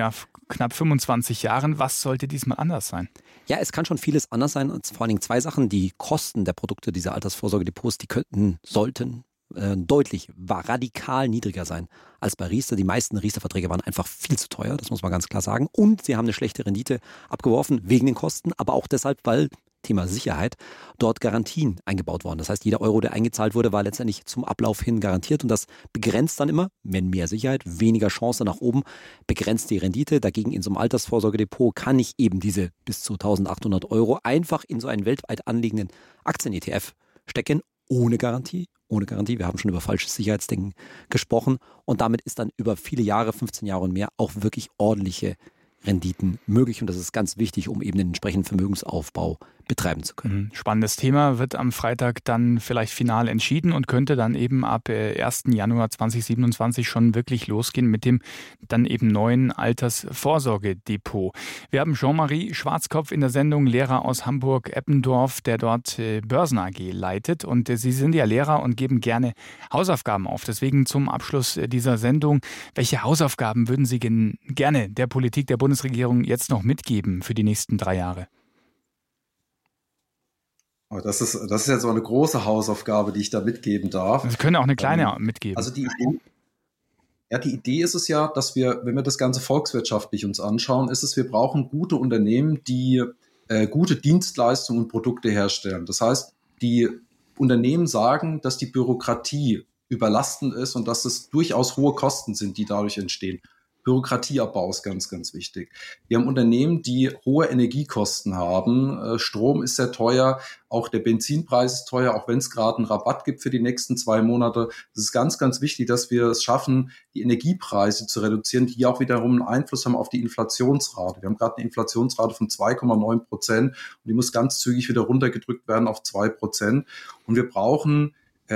knapp 25 Jahren. Was sollte diesmal anders sein?
Ja, es kann schon vieles anders sein. Und vor allen Dingen zwei Sachen. Die Kosten der Produkte dieser Altersvorsorgedepots, die sollten deutlich, radikal niedriger sein als bei Riester. Die meisten Riester-Verträge waren einfach viel zu teuer, das muss man ganz klar sagen. Und sie haben eine schlechte Rendite abgeworfen, wegen den Kosten, aber auch deshalb, weil, Thema Sicherheit, dort Garantien eingebaut worden. Das heißt, jeder Euro, der eingezahlt wurde, war letztendlich zum Ablauf hin garantiert. Und das begrenzt dann immer, wenn mehr Sicherheit, weniger Chance nach oben, begrenzt die Rendite. Dagegen in so einem Altersvorsorgedepot kann ich eben diese bis zu 1.800 Euro einfach in so einen weltweit anliegenden Aktien-ETF stecken, ohne Garantie. Wir haben schon über falsches Sicherheitsdenken gesprochen und damit ist dann über viele Jahre, 15 Jahre und mehr, auch wirklich ordentliche Renditen möglich. Und das ist ganz wichtig, um eben den entsprechenden Vermögensaufbau betreiben zu können.
Spannendes Thema, wird am Freitag dann vielleicht final entschieden und könnte dann eben ab 1. Januar 2027 schon wirklich losgehen mit dem dann eben neuen Altersvorsorgedepot. Wir haben Jean-Marie Schwarzkopf in der Sendung, Lehrer aus Hamburg-Eppendorf, der dort Börsen AG leitet. Und Sie sind ja Lehrer und geben gerne Hausaufgaben auf. Deswegen zum Abschluss dieser Sendung, welche Hausaufgaben würden Sie gerne der Politik der Bundesregierung jetzt noch mitgeben für die nächsten 3 Jahre?
Aber das ist jetzt so eine große Hausaufgabe, die ich da mitgeben darf.
Sie können auch eine kleine mitgeben.
Also die Idee ist es ja, dass wir, wenn wir das Ganze volkswirtschaftlich uns anschauen, wir brauchen gute Unternehmen, die gute Dienstleistungen und Produkte herstellen. Das heißt, die Unternehmen sagen, dass die Bürokratie überlastend ist und dass es durchaus hohe Kosten sind, die dadurch entstehen. Bürokratieabbau ist ganz, ganz wichtig. Wir haben Unternehmen, die hohe Energiekosten haben. Strom ist sehr teuer, auch der Benzinpreis ist teuer, auch wenn es gerade einen Rabatt gibt für die nächsten 2 Monate. Es ist ganz, ganz wichtig, dass wir es schaffen, die Energiepreise zu reduzieren, die auch wiederum einen Einfluss haben auf die Inflationsrate. Wir haben gerade eine Inflationsrate von 2,9% und die muss ganz zügig wieder runtergedrückt werden auf 2%. Und wir brauchen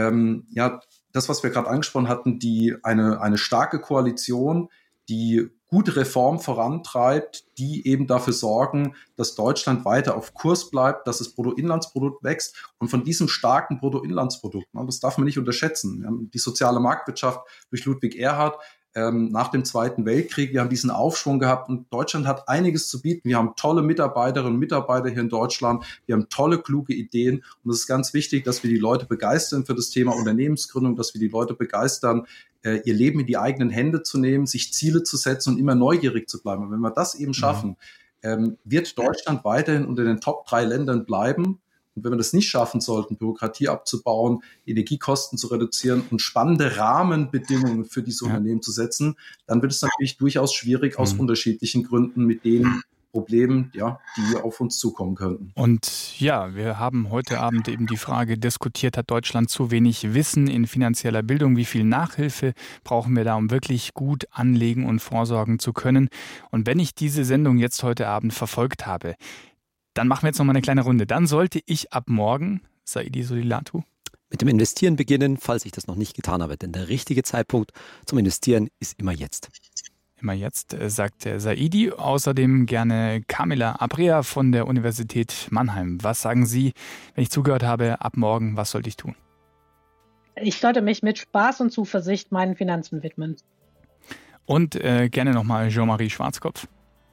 das, was wir gerade angesprochen hatten, eine starke Koalition, die gute Reform vorantreibt, die eben dafür sorgen, dass Deutschland weiter auf Kurs bleibt, dass das Bruttoinlandsprodukt wächst. Und von diesem starken Bruttoinlandsprodukt, das darf man nicht unterschätzen. Wir haben die soziale Marktwirtschaft durch Ludwig Erhard nach dem Zweiten Weltkrieg. Wir haben diesen Aufschwung gehabt und Deutschland hat einiges zu bieten. Wir haben tolle Mitarbeiterinnen und Mitarbeiter hier in Deutschland. Wir haben tolle, kluge Ideen. Und es ist ganz wichtig, dass wir die Leute begeistern für das Thema Unternehmensgründung, dass wir die Leute begeistern, ihr Leben in die eigenen Hände zu nehmen, sich Ziele zu setzen und immer neugierig zu bleiben. Und wenn wir das eben schaffen, wird Deutschland weiterhin unter den Top 3 Ländern bleiben. Und wenn wir das nicht schaffen sollten, Bürokratie abzubauen, Energiekosten zu reduzieren und spannende Rahmenbedingungen für diese Unternehmen zu setzen, dann wird es natürlich durchaus schwierig aus unterschiedlichen Gründen mit den Problemen, die auf uns zukommen könnten.
Und ja, wir haben heute Abend eben die Frage diskutiert, hat Deutschland zu wenig Wissen in finanzieller Bildung? Wie viel Nachhilfe brauchen wir da, um wirklich gut anlegen und vorsorgen zu können? Und wenn ich diese Sendung jetzt heute Abend verfolgt habe, dann machen wir jetzt noch mal eine kleine Runde. Dann sollte ich ab morgen, Saidi Solilatu,
mit dem Investieren beginnen, falls ich das noch nicht getan habe. Denn der richtige Zeitpunkt zum Investieren ist immer jetzt.
immer jetzt, sagt Saidi. Außerdem gerne Camila Aprea von der Universität Mannheim. Was sagen Sie, wenn ich zugehört habe, ab morgen, was sollte ich tun?
Ich sollte mich mit Spaß und Zuversicht meinen Finanzen widmen.
Und gerne nochmal Jean-Marie Schwarzkopf.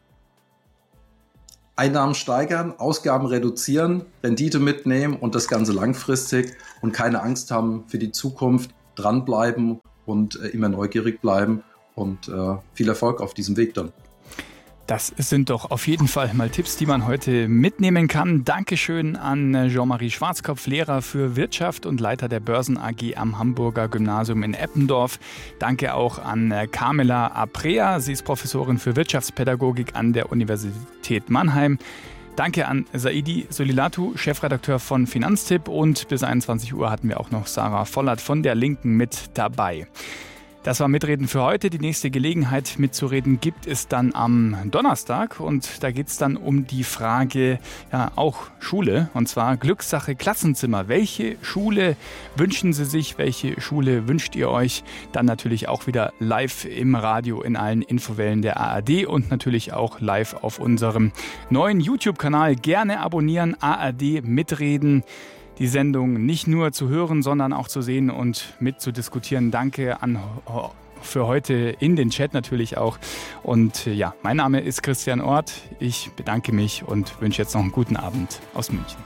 Einnahmen steigern, Ausgaben reduzieren, Rendite mitnehmen und das Ganze langfristig und keine Angst haben für die Zukunft, dranbleiben und immer neugierig bleiben und viel Erfolg auf diesem Weg dann.
Das sind doch auf jeden Fall mal Tipps, die man heute mitnehmen kann. Dankeschön an Jean-Marie Schwarzkopf, Lehrer für Wirtschaft und Leiter der Börsen AG am Hamburger Gymnasium in Eppendorf. Danke auch an Camila Aprea. Sie ist Professorin für Wirtschaftspädagogik an der Universität Mannheim. Danke an Saidi Solilatu, Chefredakteur von Finanztipp. Und bis 21 Uhr hatten wir auch noch Sarah Vollert von der Linken mit dabei. Das war Mitreden für heute. Die nächste Gelegenheit mitzureden gibt es dann am Donnerstag. Und da geht es dann um die Frage, ja, auch Schule. Und zwar Glückssache Klassenzimmer. Welche Schule wünschen Sie sich? Welche Schule wünscht ihr euch? Dann natürlich auch wieder live im Radio in allen Infowellen der ARD und natürlich auch live auf unserem neuen YouTube-Kanal. Gerne abonnieren, ARD Mitreden. Die Sendung nicht nur zu hören, sondern auch zu sehen und mitzudiskutieren. Danke für heute in den Chat natürlich auch. Und ja, mein Name ist Christian Orth. Ich bedanke mich und wünsche jetzt noch einen guten Abend aus München.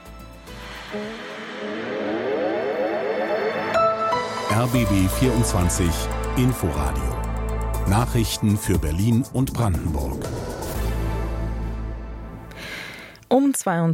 RBB 24 Inforadio. Nachrichten für Berlin und Brandenburg.
Um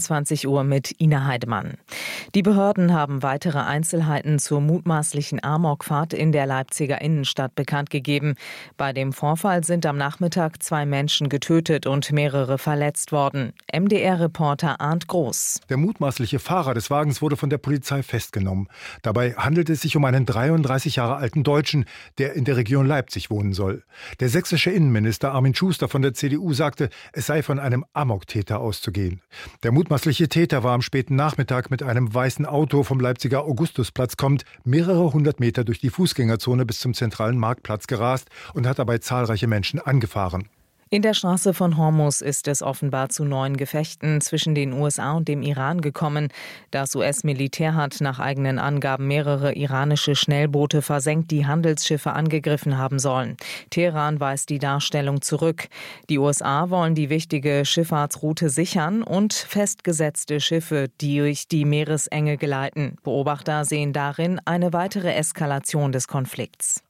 22 Uhr mit Ina Heidemann. Die Behörden haben weitere Einzelheiten zur mutmaßlichen Amokfahrt in der Leipziger Innenstadt bekannt gegeben. Bei dem Vorfall sind am Nachmittag 2 Menschen getötet und mehrere verletzt worden. MDR-Reporter Arndt Groß.
Der mutmaßliche Fahrer des Wagens wurde von der Polizei festgenommen. Dabei handelt es sich um einen 33 Jahre alten Deutschen, der in der Region Leipzig wohnen soll. Der sächsische Innenminister Armin Schuster von der CDU sagte, es sei von einem Amoktäter auszugehen. Der mutmaßliche Täter war am späten Nachmittag mit einem weißen Auto vom Leipziger Augustusplatz kommend mehrere hundert Meter durch die Fußgängerzone bis zum zentralen Marktplatz gerast und hat dabei zahlreiche Menschen angefahren.
In der Straße von Hormuz ist es offenbar zu neuen Gefechten zwischen den USA und dem Iran gekommen. Das US-Militär hat nach eigenen Angaben mehrere iranische Schnellboote versenkt, die Handelsschiffe angegriffen haben sollen. Teheran weist die Darstellung zurück. Die USA wollen die wichtige Schifffahrtsroute sichern und festgesetzte Schiffe, die durch die Meeresenge geleiten. Beobachter sehen darin eine weitere Eskalation des Konflikts.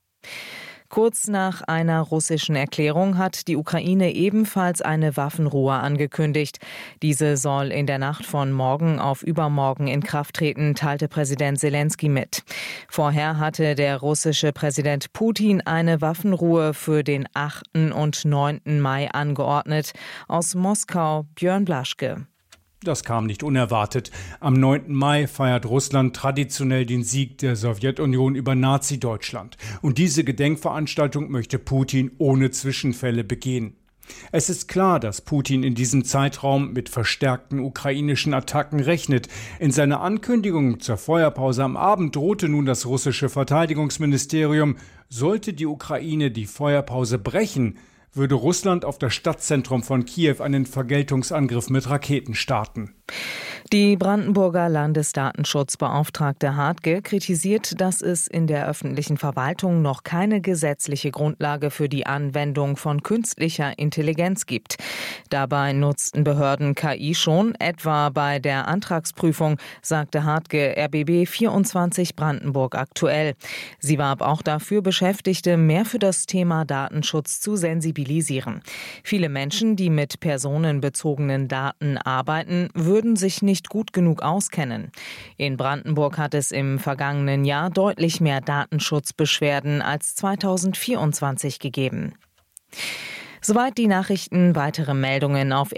Kurz nach einer russischen Erklärung hat die Ukraine ebenfalls eine Waffenruhe angekündigt. Diese soll in der Nacht von morgen auf übermorgen in Kraft treten, teilte Präsident Selenskyj mit. Vorher hatte der russische Präsident Putin eine Waffenruhe für den 8. und 9. Mai angeordnet. Aus Moskau Björn Blaschke.
Das kam nicht unerwartet. Am 9. Mai feiert Russland traditionell den Sieg der Sowjetunion über Nazi-Deutschland. Und diese Gedenkveranstaltung möchte Putin ohne Zwischenfälle begehen. Es ist klar, dass Putin in diesem Zeitraum mit verstärkten ukrainischen Attacken rechnet. In seiner Ankündigung zur Feuerpause am Abend drohte nun das russische Verteidigungsministerium, sollte die Ukraine die Feuerpause brechen, würde Russland auf das Stadtzentrum von Kiew einen Vergeltungsangriff mit Raketen starten.
Die Brandenburger Landesdatenschutzbeauftragte Hartge kritisiert, dass es in der öffentlichen Verwaltung noch keine gesetzliche Grundlage für die Anwendung von künstlicher Intelligenz gibt. Dabei nutzten Behörden KI schon, etwa bei der Antragsprüfung, sagte Hartge RBB 24 Brandenburg aktuell. Sie warb auch dafür, Beschäftigte mehr für das Thema Datenschutz zu sensibilisieren. Viele Menschen, die mit personenbezogenen Daten arbeiten, würden sich nicht gut genug auskennen. In Brandenburg hat es im vergangenen Jahr deutlich mehr Datenschutzbeschwerden als 2024 gegeben. Soweit die Nachrichten, weitere Meldungen auf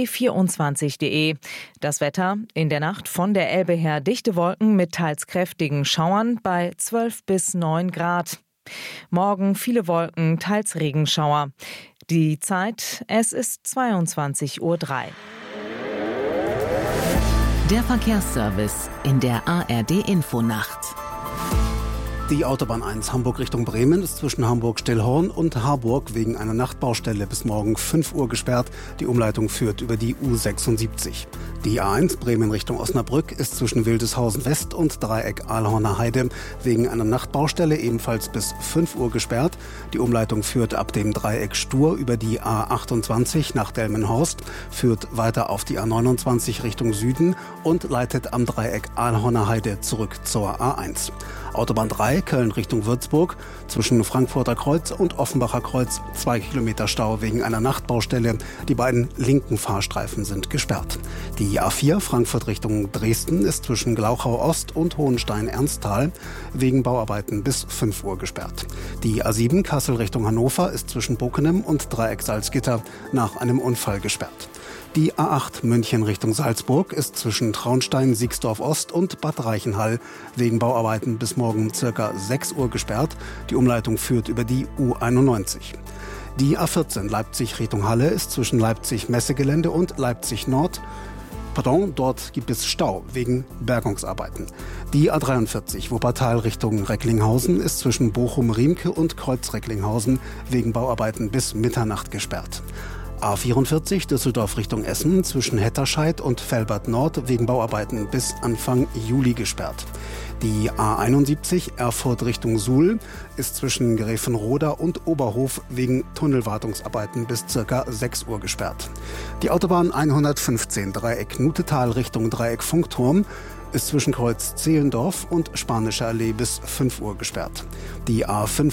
rbb24.de. Das Wetter: in der Nacht von der Elbe her dichte Wolken mit teils kräftigen Schauern bei 12 bis 9 Grad. Morgen viele Wolken, teils Regenschauer. Die Zeit, es ist 22:03 Uhr.
Der Verkehrsservice in der ARD Infonacht. Die Autobahn 1 Hamburg Richtung Bremen ist zwischen Hamburg-Stillhorn und Harburg wegen einer Nachtbaustelle bis morgen 5 Uhr gesperrt. Die Umleitung führt über die U76. Die A1 Bremen Richtung Osnabrück ist zwischen Wildeshausen West und Dreieck Aalhorner Heide wegen einer Nachtbaustelle ebenfalls bis 5 Uhr gesperrt. Die Umleitung führt ab dem Dreieck Stur über die A28 nach Delmenhorst, führt weiter auf die A29 Richtung Süden und leitet am Dreieck Aalhorner Heide zurück zur A1. Autobahn 3 Köln Richtung Würzburg, zwischen Frankfurter Kreuz und Offenbacher Kreuz 2 Kilometer Stau wegen einer Nachtbaustelle. Die beiden linken Fahrstreifen sind gesperrt. Die A4 Frankfurt Richtung Dresden ist zwischen Glauchau Ost und Hohenstein-Ernsthal wegen Bauarbeiten bis 5 Uhr gesperrt. Die A7 Kassel Richtung Hannover ist zwischen Bockenem und Dreieck Salzgitter nach einem Unfall gesperrt. Die A8 München Richtung Salzburg ist zwischen Traunstein, Siegsdorf Ost und Bad Reichenhall wegen Bauarbeiten bis morgen ca. 6 Uhr gesperrt. Die Umleitung führt über die U91. Die A14 Leipzig Richtung Halle ist zwischen Leipzig-Messegelände und Leipzig Nord. Dort gibt es Stau wegen Bergungsarbeiten. Die A43 Wuppertal Richtung Recklinghausen ist zwischen Bochum-Riemke und Kreuz-Recklinghausen wegen Bauarbeiten bis Mitternacht gesperrt. A44 Düsseldorf Richtung Essen zwischen Hetterscheid und Velbert Nord wegen Bauarbeiten bis Anfang Juli gesperrt. Die A71 Erfurt Richtung Suhl ist zwischen Gräfenroda und Oberhof wegen Tunnelwartungsarbeiten bis ca. 6 Uhr gesperrt. Die Autobahn 115 Dreieck Nutetal Richtung Dreieck Funkturm ist zwischen Kreuz Zehlendorf und Spanische Allee bis 5 Uhr gesperrt. Die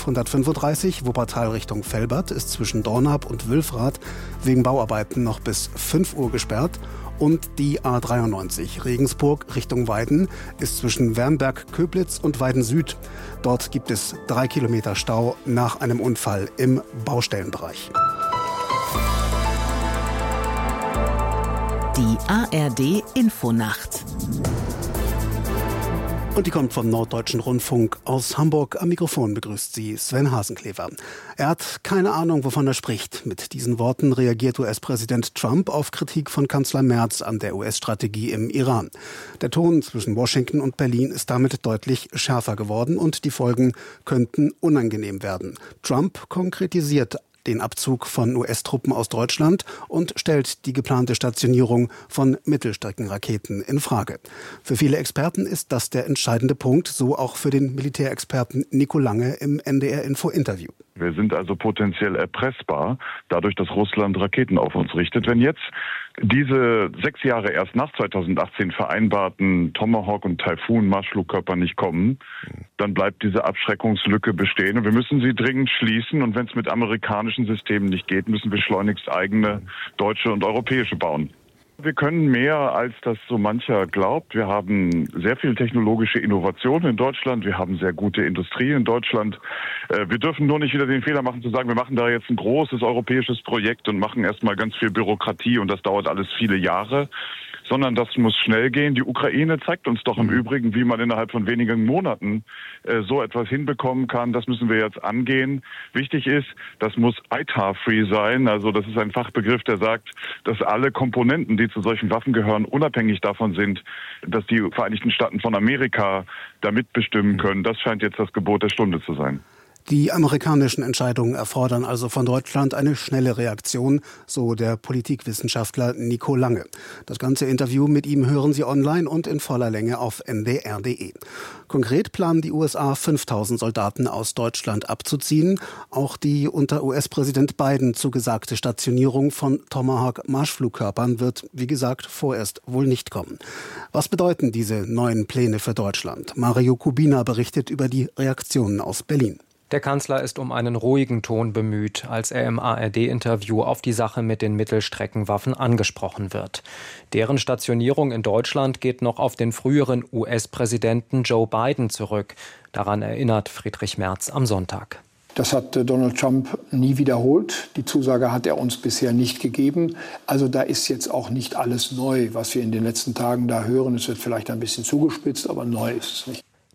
A535 Wuppertal Richtung Velbert ist zwischen Dornap und Wülfrath wegen Bauarbeiten noch bis 5 Uhr gesperrt. Und die A93 Regensburg Richtung Weiden ist zwischen Wernberg-Köblitz und Weiden Süd. Dort gibt es 3 Kilometer Stau nach einem Unfall im Baustellenbereich.
Die ARD Infonacht.
Und die kommt vom Norddeutschen Rundfunk aus Hamburg. Am Mikrofon begrüßt sie Sven Hasenklever. Er hat keine Ahnung, wovon er spricht. Mit diesen Worten reagiert US-Präsident Trump auf Kritik von Kanzler Merz an der US-Strategie im Iran. Der Ton zwischen Washington und Berlin ist damit deutlich schärfer geworden und die Folgen könnten unangenehm werden. Trump konkretisiert den Abzug von US-Truppen aus Deutschland und stellt die geplante Stationierung von Mittelstreckenraketen in Frage. Für viele Experten ist das der entscheidende Punkt, so auch für den Militärexperten Nico Lange im NDR-Info-Interview.
Wir sind also potenziell erpressbar, dadurch, dass Russland Raketen auf uns richtet. Wenn jetzt diese 6 Jahre erst nach 2018 vereinbarten Tomahawk und Taifun Marschflugkörper nicht kommen, dann bleibt diese Abschreckungslücke bestehen. Und wir müssen sie dringend schließen. Und wenn es mit amerikanischen Systemen nicht geht, müssen wir schleunigst eigene deutsche und europäische bauen. Wir können mehr, als das so mancher glaubt. Wir haben sehr viel technologische Innovation in Deutschland. Wir haben sehr gute Industrie in Deutschland. Wir dürfen nur nicht wieder den Fehler machen zu sagen, wir machen da jetzt ein großes europäisches Projekt und machen erstmal ganz viel Bürokratie und das dauert alles viele Jahre. Sondern das muss schnell gehen. Die Ukraine zeigt uns doch im Übrigen, wie man innerhalb von wenigen Monaten so etwas hinbekommen kann. Das müssen wir jetzt angehen. Wichtig ist, das muss ITAR-free sein. Also das ist ein Fachbegriff, der sagt, dass alle Komponenten, die zu solchen Waffen gehören, unabhängig davon sind, dass die Vereinigten Staaten von Amerika da mitbestimmen können. Das scheint jetzt das Gebot der Stunde zu sein.
Die amerikanischen Entscheidungen erfordern also von Deutschland eine schnelle Reaktion, so der Politikwissenschaftler Nico Lange. Das ganze Interview mit ihm hören Sie online und in voller Länge auf ndr.de. Konkret planen die USA 5.000 Soldaten aus Deutschland abzuziehen. Auch die unter US-Präsident Biden zugesagte Stationierung von Tomahawk-Marschflugkörpern wird, wie gesagt, vorerst wohl nicht kommen. Was bedeuten diese neuen Pläne für Deutschland? Mario Kubina berichtet über die Reaktionen aus Berlin.
Der Kanzler ist um einen ruhigen Ton bemüht, als er im ARD-Interview auf die Sache mit den Mittelstreckenwaffen angesprochen wird. Deren Stationierung in Deutschland geht noch auf den früheren US-Präsidenten Joe Biden zurück. Daran erinnert Friedrich Merz am Sonntag.
Das hat Donald Trump nie wiederholt. Die Zusage hat er uns bisher nicht gegeben. Also da ist jetzt auch nicht alles neu, was wir in den letzten Tagen da hören. Es wird vielleicht ein bisschen zugespitzt, aber neu ist es nicht.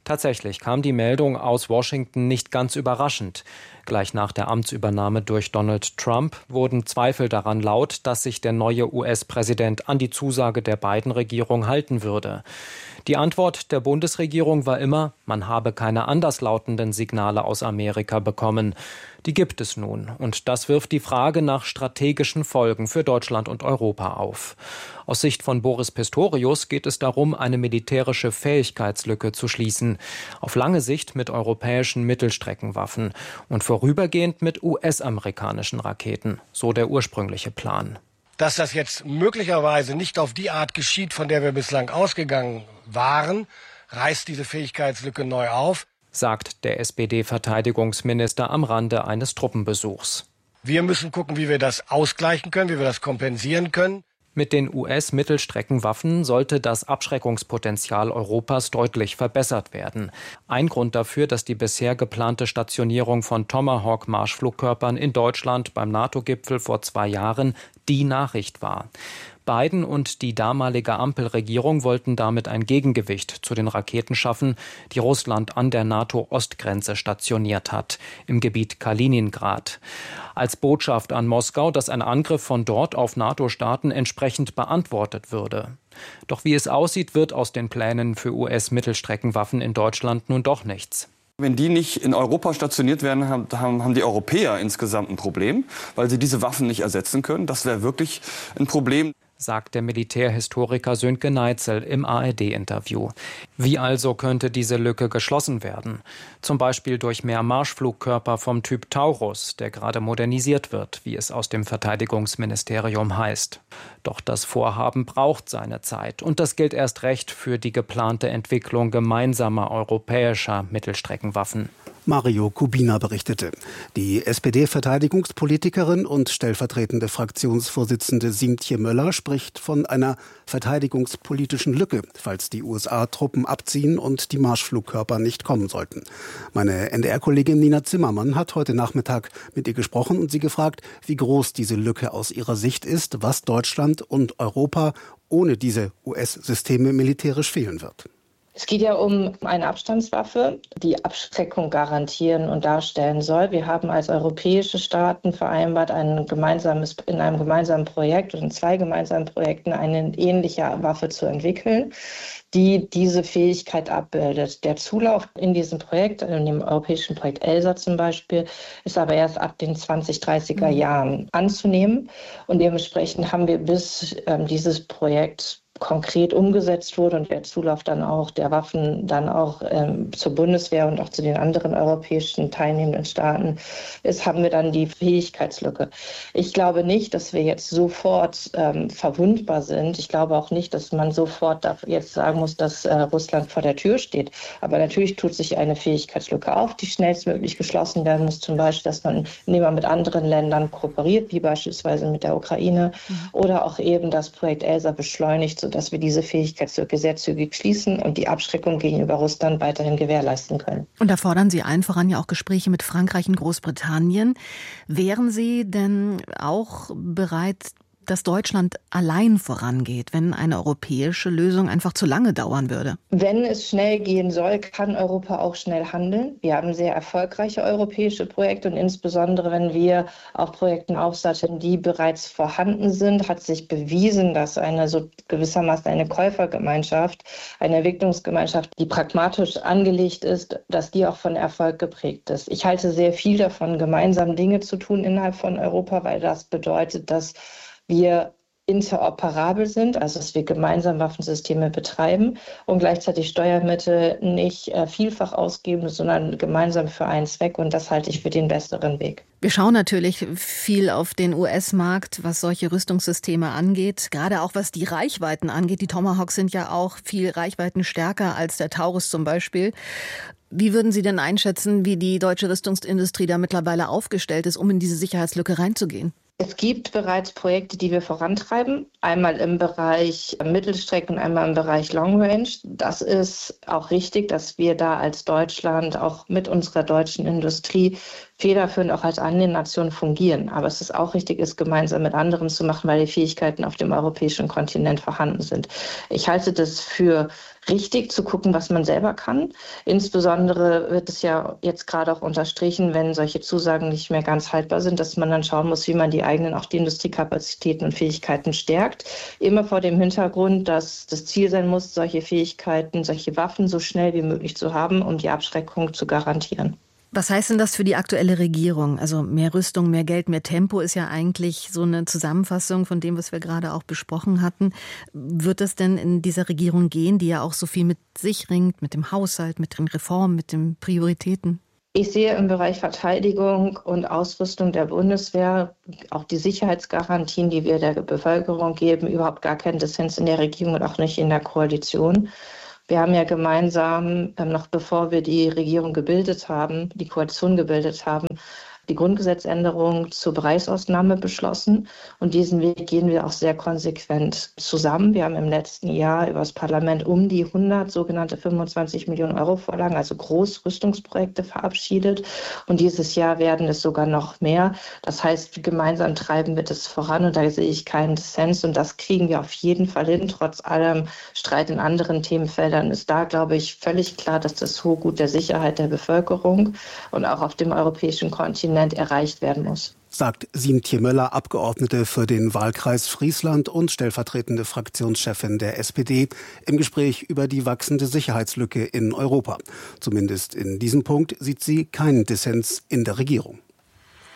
Tatsächlich kam die Meldung aus Washington nicht ganz überraschend. Gleich nach der Amtsübernahme durch Donald Trump wurden Zweifel daran laut, dass sich der neue US-Präsident an die Zusage der Biden-Regierung halten würde. Die Antwort der Bundesregierung war immer, man habe keine anderslautenden Signale aus Amerika bekommen. Die gibt es nun. Und das wirft die Frage nach strategischen Folgen für Deutschland und Europa auf. Aus Sicht von Boris Pistorius geht es darum, eine militärische Fähigkeitslücke zu schließen. Auf lange Sicht mit europäischen Mittelstreckenwaffen und vorübergehend mit US-amerikanischen Raketen. So der ursprüngliche Plan.
Dass das jetzt möglicherweise nicht auf die Art geschieht, von der wir bislang ausgegangen waren, reißt diese Fähigkeitslücke neu auf,
sagt der SPD-Verteidigungsminister am Rande eines Truppenbesuchs.
Wir müssen gucken, wie wir das ausgleichen können, wie wir das kompensieren können.
Mit den US-Mittelstreckenwaffen sollte das Abschreckungspotenzial Europas deutlich verbessert werden. Ein Grund dafür, dass die bisher geplante Stationierung von Tomahawk-Marschflugkörpern in Deutschland beim NATO-Gipfel vor 2 Jahren die Nachricht war. Biden und die damalige Ampelregierung wollten damit ein Gegengewicht zu den Raketen schaffen, die Russland an der NATO-Ostgrenze stationiert hat, im Gebiet Kaliningrad. Als Botschaft an Moskau, dass ein Angriff von dort auf NATO-Staaten entsprechend beantwortet würde. Doch wie es aussieht, wird aus den Plänen für US-Mittelstreckenwaffen in Deutschland nun doch nichts.
Wenn die nicht in Europa stationiert werden, haben die Europäer insgesamt ein Problem, weil sie diese Waffen nicht ersetzen können. Das wäre wirklich ein Problem,
sagt der Militärhistoriker Sönke Neitzel im ARD-Interview. Wie also könnte diese Lücke geschlossen werden? Zum Beispiel durch mehr Marschflugkörper vom Typ Taurus, der gerade modernisiert wird, wie es aus dem Verteidigungsministerium heißt. Doch das Vorhaben braucht seine Zeit. Und das gilt erst recht für die geplante Entwicklung gemeinsamer europäischer Mittelstreckenwaffen.
Mario Kubina berichtete. Die SPD-Verteidigungspolitikerin und stellvertretende Fraktionsvorsitzende Siemtje Möller spricht von einer verteidigungspolitischen Lücke, falls die USA Truppen abziehen und die Marschflugkörper nicht kommen sollten. Meine NDR-Kollegin Nina Zimmermann hat heute Nachmittag mit ihr gesprochen und sie gefragt, wie groß diese Lücke aus ihrer Sicht ist, was Deutschland und Europa ohne diese US-Systeme militärisch fehlen wird.
Es geht ja um eine Abstandswaffe, die Abschreckung garantieren und darstellen soll. Wir haben als europäische Staaten vereinbart, in einem gemeinsamen Projekt oder in 2 gemeinsamen Projekten eine ähnliche Waffe zu entwickeln, die diese Fähigkeit abbildet. Der Zulauf in diesem Projekt, in dem europäischen Projekt ELSA zum Beispiel, ist aber erst ab den 2030er Jahren anzunehmen. Und dementsprechend haben wir bis dieses Projekt konkret umgesetzt wurde und der Zulauf dann auch der Waffen dann auch zur Bundeswehr und auch zu den anderen europäischen teilnehmenden Staaten ist, haben wir dann die Fähigkeitslücke. Ich glaube nicht, dass wir jetzt sofort verwundbar sind. Ich glaube auch nicht, dass man sofort jetzt sagen muss, dass Russland vor der Tür steht. Aber natürlich tut sich eine Fähigkeitslücke auf, die schnellstmöglich geschlossen werden muss. Zum Beispiel, dass man, indem man mit anderen Ländern kooperiert, wie beispielsweise mit der Ukraine, oder auch eben das Projekt ELSA beschleunigt, sodass wir diese Fähigkeitslücke sehr zügig schließen und die Abschreckung gegenüber Russland weiterhin gewährleisten können.
Und da fordern Sie allen voran ja auch Gespräche mit Frankreich und Großbritannien. Wären Sie denn auch bereit, dass Deutschland allein vorangeht, wenn eine europäische Lösung einfach zu lange dauern würde?
Wenn es schnell gehen soll, kann Europa auch schnell handeln. Wir haben sehr erfolgreiche europäische Projekte und insbesondere, wenn wir auf Projekten aufsatteln, die bereits vorhanden sind, hat sich bewiesen, dass so gewissermaßen eine Käufergemeinschaft, eine Entwicklungsgemeinschaft, die pragmatisch angelegt ist, dass die auch von Erfolg geprägt ist. Ich halte sehr viel davon, gemeinsam Dinge zu tun innerhalb von Europa, weil das bedeutet, dass wir interoperabel sind, also dass wir gemeinsam Waffensysteme betreiben und gleichzeitig Steuermittel nicht vielfach ausgeben, sondern gemeinsam für einen Zweck. Und das halte ich für den besseren Weg.
Wir schauen natürlich viel auf den US-Markt, was solche Rüstungssysteme angeht, gerade auch was die Reichweiten angeht. Die Tomahawks sind ja auch viel reichweitenstärker als der Taurus zum Beispiel. Wie würden Sie denn einschätzen, wie die deutsche Rüstungsindustrie da mittlerweile aufgestellt ist, um in diese Sicherheitslücke reinzugehen?
Es gibt bereits Projekte, die wir vorantreiben, einmal im Bereich Mittelstrecke und einmal im Bereich Long Range. Das ist auch richtig, dass wir da als Deutschland auch mit unserer deutschen Industrie federführend auch als Annähernation fungieren. Aber es ist auch richtig, es gemeinsam mit anderen zu machen, weil die Fähigkeiten auf dem europäischen Kontinent vorhanden sind. Ich halte das für richtig, zu gucken, was man selber kann. Insbesondere wird es ja jetzt gerade auch unterstrichen, wenn solche Zusagen nicht mehr ganz haltbar sind, dass man dann schauen muss, wie man die eigenen, auch die Industriekapazitäten und Fähigkeiten stärkt. Immer vor dem Hintergrund, dass das Ziel sein muss, solche Fähigkeiten, solche Waffen so schnell wie möglich zu haben, um die Abschreckung zu garantieren.
Was heißt denn das für die aktuelle Regierung? Also mehr Rüstung, mehr Geld, mehr Tempo ist ja eigentlich so eine Zusammenfassung von dem, was wir gerade auch besprochen hatten. Wird das denn in dieser Regierung gehen, die ja auch so viel mit sich ringt, mit dem Haushalt, mit den Reformen, mit den Prioritäten?
Ich sehe im Bereich Verteidigung und Ausrüstung der Bundeswehr, auch die Sicherheitsgarantien, die wir der Bevölkerung geben, überhaupt gar keinen Dissens in der Regierung und auch nicht in der Koalition. Wir haben ja gemeinsam, noch bevor wir die Regierung gebildet haben, die Koalition gebildet haben, die Grundgesetzänderung zur Bereichsausnahme beschlossen. Und diesen Weg gehen wir auch sehr konsequent zusammen. Wir haben im letzten Jahr über das Parlament um die 100 sogenannte 25 Millionen Euro Vorlagen, also Großrüstungsprojekte verabschiedet. Und dieses Jahr werden es sogar noch mehr. Das heißt, gemeinsam treiben wir das voran und da sehe ich keinen Dissens. Und das kriegen wir auf jeden Fall hin. Trotz allem Streit in anderen Themenfeldern ist da, glaube ich, völlig klar, dass das hohe Gut der Sicherheit der Bevölkerung und auch auf dem europäischen Kontinent erreicht werden muss.
Sagt Siemtje Möller, Abgeordnete für den Wahlkreis Friesland und stellvertretende Fraktionschefin der SPD, im Gespräch über die wachsende Sicherheitslücke in Europa. Zumindest in diesem Punkt sieht sie keinen Dissens in der Regierung.